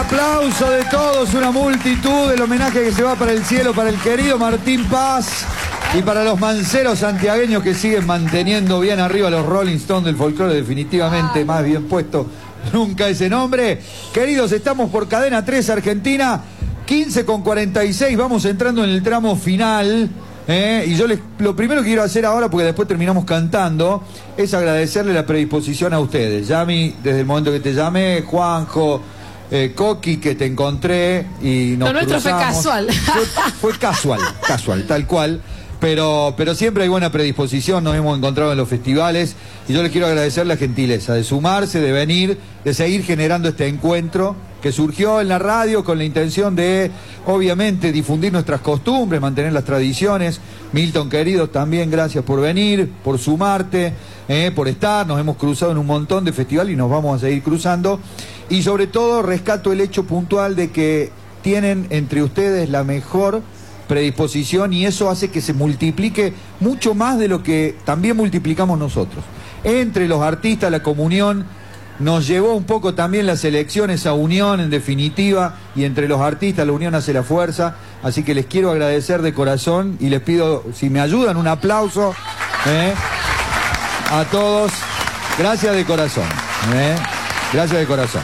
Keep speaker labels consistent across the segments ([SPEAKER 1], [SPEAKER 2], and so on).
[SPEAKER 1] aplauso de todos, una multitud, el homenaje que se va para el cielo, para el querido Martín Paz y para los manceros santiagueños que siguen manteniendo bien arriba los Rolling Stones del folclore, definitivamente más bien puesto nunca ese nombre. Queridos, estamos por Cadena 3 Argentina, 15:46, vamos entrando en el tramo final. Y yo lo primero que quiero hacer ahora, porque después terminamos cantando, es agradecerle la predisposición a ustedes. Yami, desde el momento que te llamé, Juanjo, Coqui, que te encontré y nos
[SPEAKER 2] Lo nuestro
[SPEAKER 1] cruzamos. Fue casual, tal cual. Pero siempre hay buena predisposición, nos hemos encontrado en los festivales y yo les quiero agradecer la gentileza de sumarse, de venir, de seguir generando este encuentro que surgió en la radio con la intención de, obviamente, difundir nuestras costumbres, mantener las tradiciones. Milton, querido, también gracias por venir, por sumarte, por estar. Nos hemos cruzado en un montón de festivales y nos vamos a seguir cruzando. Y sobre todo rescato el hecho puntual de que tienen entre ustedes la mejor predisposición y eso hace que se multiplique mucho más de lo que también multiplicamos nosotros. Entre los artistas, la comunión nos llevó un poco también las elecciones a unión, en definitiva, y entre los artistas la unión hace la fuerza, así que les quiero agradecer de corazón y les pido, si me ayudan, un aplauso a todos. Gracias de corazón. Gracias de corazón.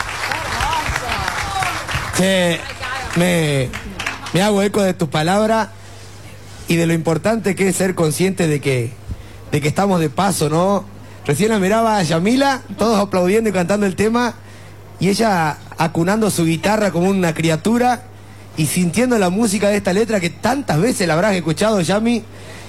[SPEAKER 3] Me hago eco de tus palabras y de lo importante que es ser consciente de que estamos de paso, ¿no? Recién la miraba a Yamila, todos aplaudiendo y cantando el tema, y ella acunando su guitarra como una criatura y sintiendo la música de esta letra que tantas veces la habrás escuchado, Yami,